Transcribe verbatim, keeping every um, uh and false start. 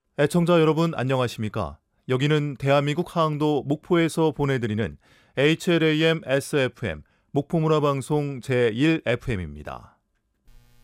애청자 여러분 안녕하십니까? 여기는 대한민국 항도 목포에서 보내드리는 에이치엘에이엠 에스에프엠 목포문화방송 제일 에프엠입니다.